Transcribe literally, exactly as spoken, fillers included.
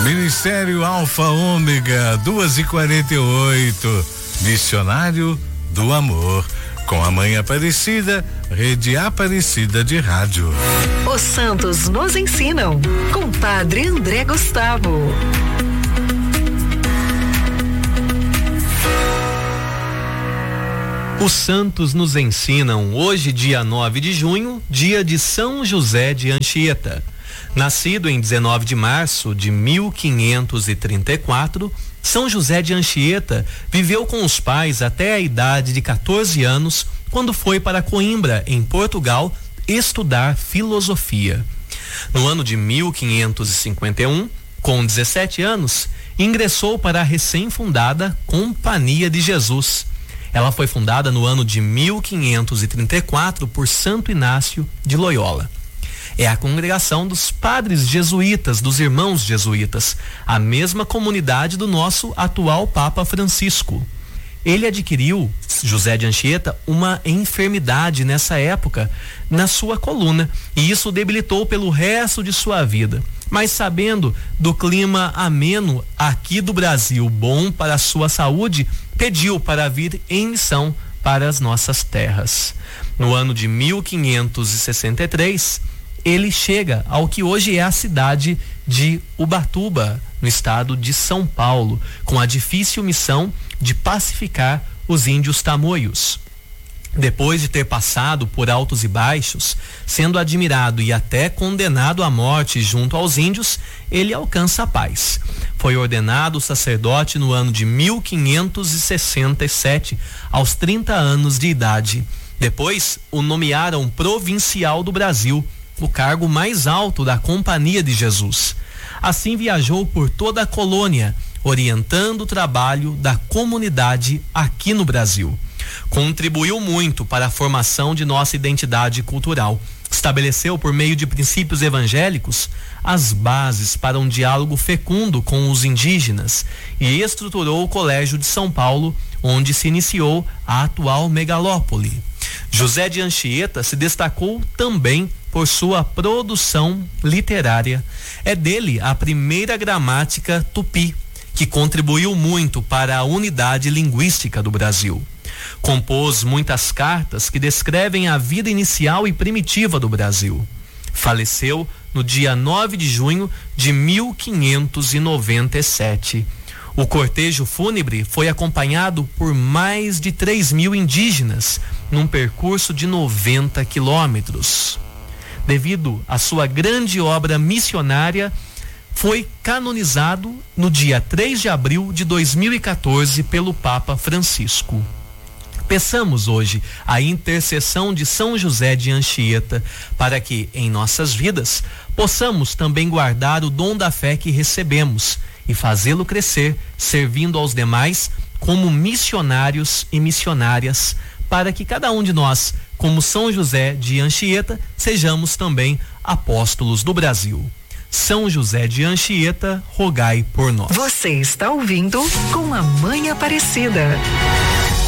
Ministério Alfa Ômega, duas e quarenta e oito. Missionário do Amor. Com a Mãe Aparecida, Rede Aparecida de Rádio. Os santos nos ensinam. Com Padre André Gustavo. Os santos nos ensinam. Hoje, dia nove de junho, dia de São José de Anchieta. Nascido em dezenove de março de mil quinhentos e trinta e quatro, São José de Anchieta viveu com os pais até a idade de quatorze anos, quando foi para Coimbra, em Portugal, estudar filosofia. No ano de mil quinhentos e cinquenta e um, com dezessete anos, ingressou para a recém-fundada Companhia de Jesus. Ela foi fundada no ano de mil quinhentos e trinta e quatro por Santo Inácio de Loyola. É a congregação dos padres jesuítas, dos irmãos jesuítas, a mesma comunidade do nosso atual Papa Francisco. Ele adquiriu, José de Anchieta, uma enfermidade nessa época na sua coluna, e isso o debilitou pelo resto de sua vida. Mas sabendo do clima ameno aqui do Brasil, bom para a sua saúde, pediu para vir em missão para as nossas terras. No ano de mil quinhentos e sessenta e três, ele chega ao que hoje é a cidade de Ubatuba, no estado de São Paulo, com a difícil missão de pacificar os índios tamoios. Depois de ter passado por altos e baixos, sendo admirado e até condenado à morte junto aos índios, ele alcança a paz. Foi ordenado sacerdote no ano de mil quinhentos e sessenta e sete, aos trinta anos de idade. Depois, o nomearam provincial do Brasil, o cargo mais alto da Companhia de Jesus. Assim viajou por toda a colônia, orientando o trabalho da comunidade aqui no Brasil. Contribuiu muito para a formação de nossa identidade cultural. Estabeleceu, por meio de princípios evangélicos, as bases para um diálogo fecundo com os indígenas e estruturou o Colégio de São Paulo, onde se iniciou a atual megalópole. José de Anchieta se destacou também por sua produção literária. É dele a primeira gramática tupi, que contribuiu muito para a unidade linguística do Brasil. Compôs muitas cartas que descrevem a vida inicial e primitiva do Brasil. Faleceu no dia nove de junho de mil quinhentos e noventa e sete. O cortejo fúnebre foi acompanhado por mais de três mil indígenas num percurso de noventa quilômetros. Devido à sua grande obra missionária, foi canonizado no dia três de abril de dois mil e quatorze pelo Papa Francisco. Peçamos hoje a intercessão de São José de Anchieta para que, em nossas vidas, possamos também guardar o dom da fé que recebemos e fazê-lo crescer, servindo aos demais como missionários e missionárias, para que cada um de nós, como São José de Anchieta, sejamos também apóstolos do Brasil. São José de Anchieta, rogai por nós. Você está ouvindo Com a Mãe Aparecida.